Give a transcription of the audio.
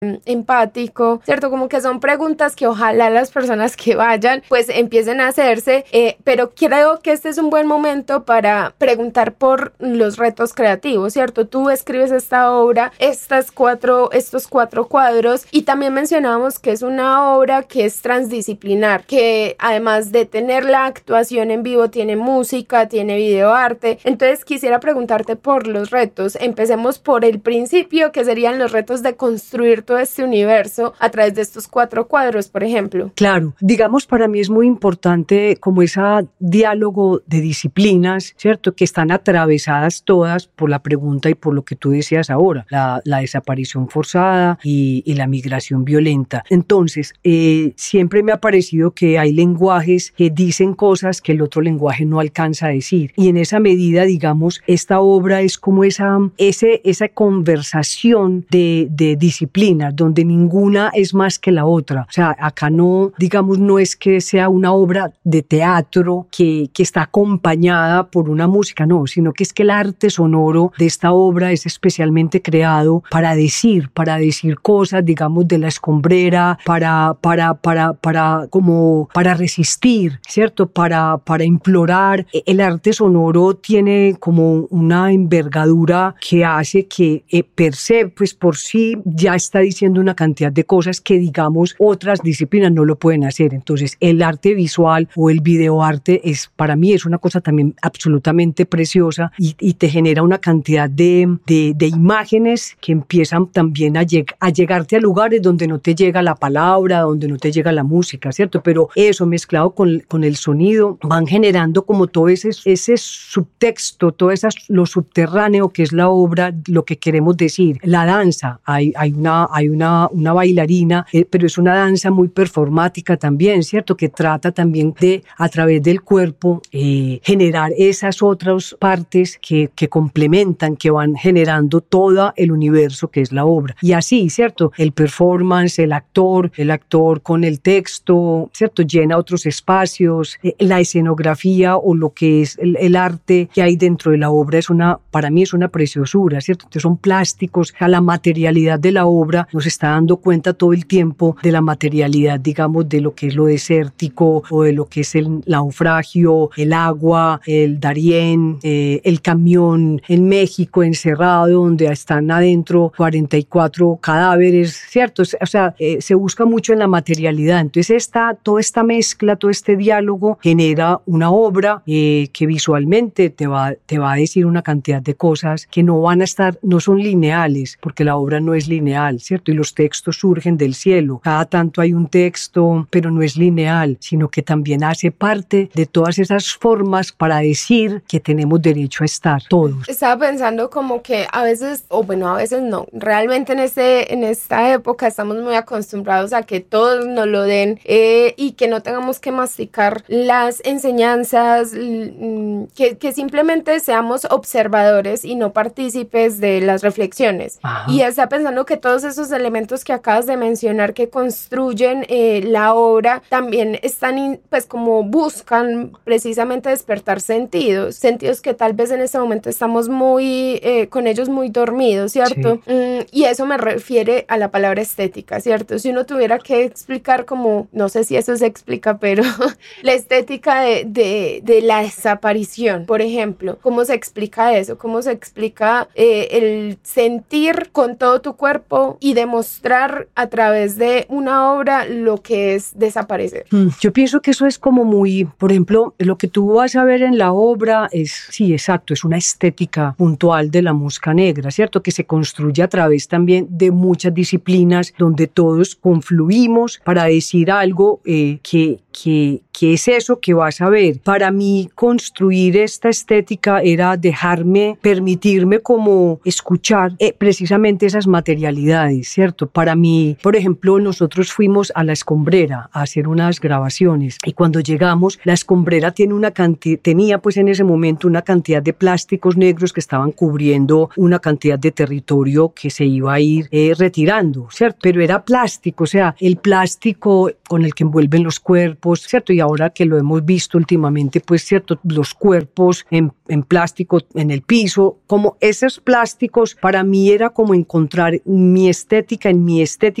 empático, ¿cierto? Como que son preguntas que ojalá las personas que vayan pues empiecen a hacerse, pero creo que este es un buen momento para preguntar por los retos creativos, ¿cierto? Tú escribes esta obra, estos cuatro cuadros, y también mencionábamos que es una obra que es transdisciplinar, que además de tener la actuación en vivo, tiene música, tiene videoarte. Entonces quisiera preguntarte por los retos. Empecemos por el principio, que serían los retos de construir todo este universo a través de estos 4 cuadros, por ejemplo. Claro, digamos, para mí es muy importante como ese diálogo de disciplinas, ¿cierto? Que están atravesadas todas por la pregunta y por lo que tú decías ahora, la desaparición forzada y la migración violenta. Entonces, siempre me ha parecido que hay lenguajes que dicen cosas que el otro lenguaje no alcanza a decir. Y en esa medida, digamos, esta obra es como esa conversación de disciplinas, donde ninguna es más que la otra. O sea, acá no, digamos, no es que sea una obra de teatro que está acompañada por una música, no, sino que es que el arte sonoro de esta obra es especialmente creado para decir cosas, digamos, de la escombrera, para resistir, ¿cierto? Para implorar. El arte sonoro tiene como una envergadura que hace que per se, pues por sí, ya está diciendo una cantidad de cosas que, digamos, otras disciplinas no lo pueden hacer. Entonces, el arte visual o el videoarte para mí es una cosa también absolutamente preciosa y te genera una cantidad de imágenes que empiezan también a llegarte a lugares donde no te llega la palabra, donde no te llega la música, ¿cierto? Pero eso mezclado con el sonido van generando como todo ese subtexto, todo lo subterráneo que es la obra, lo que queremos decir. La danza, hay una bailarina, pero es una danza muy performática también, ¿cierto? Que trata también de, a través del cuerpo, generar esas otras partes que complementan, que van generando todo el universo que es la obra. Y así, ¿cierto? El performance, el actor con el texto, ¿cierto? Llena otros espacios, la escenografía o lo que es el arte que hay dentro de la obra para mí es una preciosura, ¿cierto? Entonces son plásticos, la materialidad de la obra nos está dando cuenta todo el tiempo de la materialidad, digamos, de lo que es lo desértico o de lo que es el naufragio, el agua, el Darién, el camión en México encerrado donde están adentro 44 cadáveres, ¿cierto? O sea, se busca mucho en la materialidad. Entonces toda esta mezcla, todo este diálogo genera una obra que visualmente te va a decir una cantidad de cosas que no son lineales, porque la obra no es lineal, ¿cierto? Y los textos surgen del cielo. Cada tanto hay un texto, pero no es lineal, sino que también hace parte de todas esas formas para decir que tenemos derecho a estar todos. Estaba pensando como que a veces no, realmente en esta época estamos muy acostumbrados a que todos nos lo den y que no tengamos que masticar las enseñanzas, que simplemente seamos observadores y no partícipes de las reflexiones. Ajá. Y está pensando que todos esos elementos que acabas de mencionar que construyen la obra también están pues como buscan precisamente despertar sentidos que tal vez en este momento estamos con ellos muy dormidos, ¿cierto? Sí. Y eso me refiere a la palabra estética, ¿cierto? Si uno tuviera que explicar como, no sé si eso se explica, pero la estética de la desaparición, por ejemplo, ¿cómo se explica eso? ¿Cómo se explica el sentir con todo tu cuerpo y demostrar a través de una obra lo que es desaparecer? Yo pienso que eso es como muy, por ejemplo, lo que tú vas a ver en la obra sí, exacto, es una estética puntual de la música negra, ¿cierto? Que se construye a través también de muchas disciplinas donde todos confluimos para decir algo que es eso que vas a ver. Para mí, construir esta estética era permitirme como escuchar precisamente esas materialidades, ¿cierto? Para mí, por ejemplo, nosotros fuimos a La Escombrera a hacer unas grabaciones y cuando llegamos, La Escombrera tenía pues en ese momento una cantidad de plásticos negros que estaban cubriendo una cantidad de territorio que se iba a ir retirando, ¿cierto? Pero era plástico, o sea, el plástico con el que envuelven los cuerpos, cuerpos, ¿cierto? Y ahora que lo hemos visto últimamente, pues, ¿cierto? Los cuerpos en plástico en el piso, como esos plásticos, para mí era como encontrar mi estética en mi estética